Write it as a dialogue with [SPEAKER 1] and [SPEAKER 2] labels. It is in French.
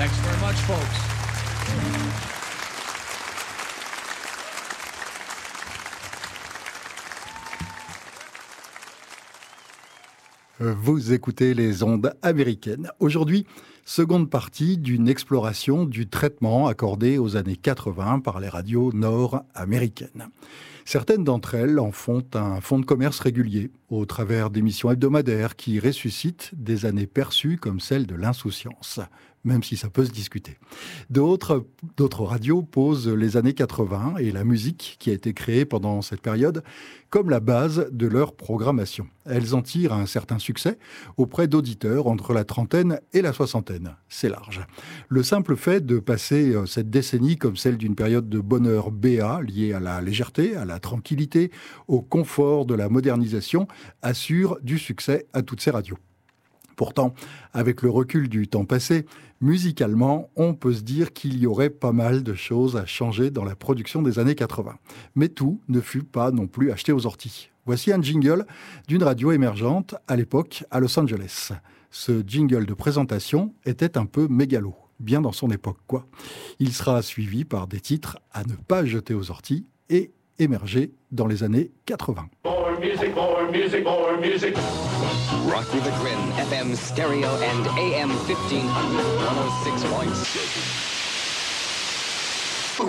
[SPEAKER 1] Thanks very much, folks.
[SPEAKER 2] Vous écoutez les ondes américaines. Aujourd'hui, seconde partie d'une exploration du traitement accordé aux années 80 par les radios nord-américaines. Certaines d'entre elles en font un fonds de commerce régulier, au travers d'émissions hebdomadaires qui ressuscitent des années perçues comme celles de l'insouciance, même si ça peut se discuter. D'autres radios posent les années 80 et la musique qui a été créée pendant cette période comme la base de leur programmation. Elles en tirent un certain succès auprès d'auditeurs entre la trentaine et la soixantaine. C'est large. Le simple fait de passer cette décennie comme celle d'une période de bonheur béat, liée à la légèreté, à la tranquillité, au confort de la modernisation, assure du succès à toutes ces radios. Pourtant, avec le recul du temps passé, musicalement, on peut se dire qu'il y aurait pas mal de choses à changer dans la production des années 80. Mais tout ne fut pas non plus acheté aux orties. Voici un jingle d'une radio émergente à l'époque à Los Angeles. Ce jingle de présentation était un peu mégalo, bien dans son époque, quoi. Il sera suivi par des titres à ne pas jeter aux orties et émerger dans les années 80.
[SPEAKER 3] More music, more music, more music.
[SPEAKER 4] Rocky the Grin, FM stereo and AM 1500, 106.6.